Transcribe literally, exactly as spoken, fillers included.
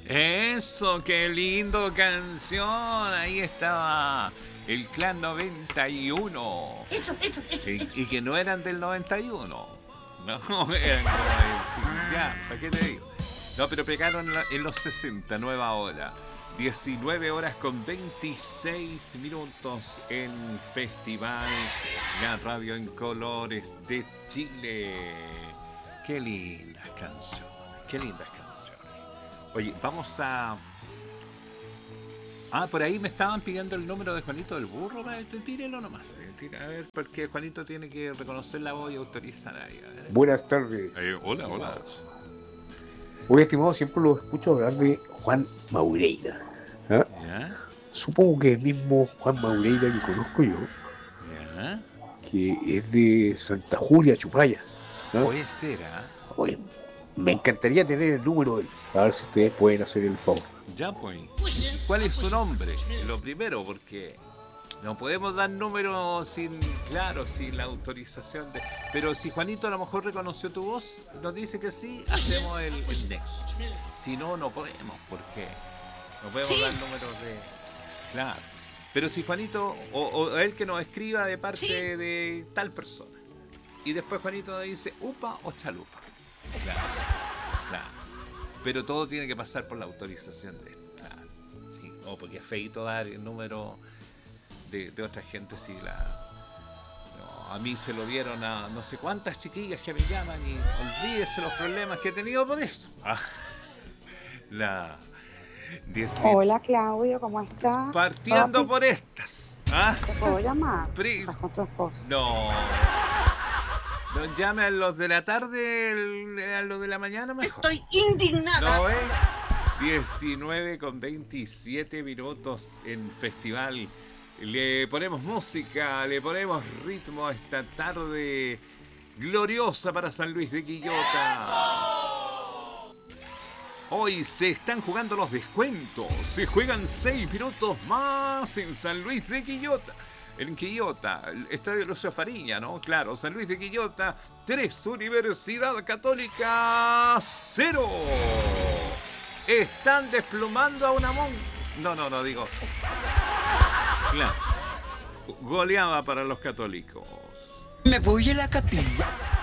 Eso, qué lindo canción. Ahí estaba el Clan noventa y uno. Eso, eso, eso. Y, y que no eran del noventa y uno. No, eran como del... sí, ya, ¿para qué te digo? No, pero pegaron en, la- en los sesenta, nueva hora. diecinueve horas con veintiséis minutos en Festival, la radio en colores de Chile. Qué lindas canciones, qué lindas canciones. Oye, vamos a... Ah, por ahí me estaban pidiendo el número de Juanito del Burro. Va, tí- Tírelo nomás. eh, tira- a ver, porque Juanito tiene que reconocer la voz y autorizar ahí. A ver. Buenas tardes. Eh, hola, hola. estimados. Hoy, estimado, siempre lo escucho hablar de Juan Maureira. ¿Ah? ¿Ya? Supongo que es el mismo Juan Maureira que conozco yo, ¿Ya? que es de Santa Julia, Chupayas. ¿Ah? Puede ser, ¿ah? Oye, me encantaría tener el número de él. A ver si ustedes pueden hacer el favor. Ya, pues. ¿Cuál es su nombre? Lo primero, porque no podemos dar números sin, claro, sin la autorización de... Pero si Juanito a lo mejor reconoció tu voz, nos dice que sí, hacemos el, el nexo. Si no, no podemos, porque no podemos dar números de... Claro. Pero si Juanito, o, o él que nos escriba de parte de tal persona, y después Juanito nos dice upa o chalupa. Claro, claro. Pero todo tiene que pasar por la autorización de él. Claro. Sí. O porque es feito dar el número de, de otra gente si la. No, a mí se lo dieron a no sé cuántas chiquillas que me llaman y olvídese los problemas que he tenido por eso. Ah, la. diecisiete. Hola Claudio, ¿cómo estás? Partiendo Papi, por estas. ¿Ah? ¿te puedo llamar? Pri- Estás con tu esposa. No. No llame a los de la tarde, el- a los de la mañana mejor. Estoy indignada. ¿No ves? diecinueve con veintisiete minutos en festival. Le ponemos música, le ponemos ritmo a esta tarde gloriosa para San Luis de Quillota. Hoy se están jugando los descuentos. Se juegan seis minutos más en San Luis de Quillota. En Quillota, el Estadio Lucio Fariña, ¿no? Claro, San Luis de Quillota, tres, Universidad Católica, cero. Están desplumando a Unamón. No, no, no, digo. Claro. Goleaba para los católicos. Me voy a la capilla.